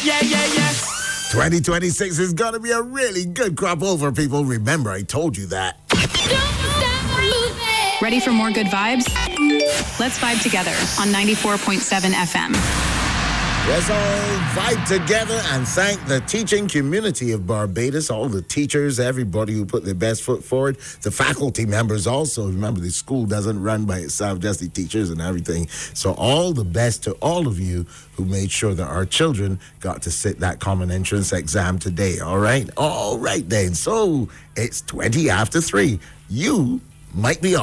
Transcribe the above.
yeah. 2026 is going to be a really good crop over, people. Remember, I told you that. Ready for more good vibes? Let's vibe together on 94.7 FM. Let's all vibe together and thank the teaching community of Barbados, all the teachers, everybody who put their best foot forward, the faculty members also. Remember, the school doesn't run by itself, just the teachers and everything. So all the best to all of you who made sure that our children got to sit that common entrance exam today, all right? All right, then. So it's 20 after 3. You might be